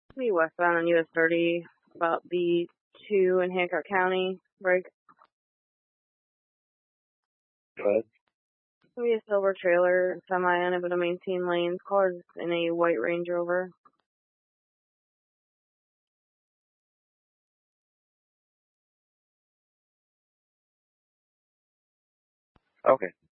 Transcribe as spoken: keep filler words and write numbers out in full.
Be westbound on U S thirty, about B two in Hancock County. Break. Go ahead. Be a silver trailer, semi unable to maintain lanes. Cars in a white Range Rover. Okay.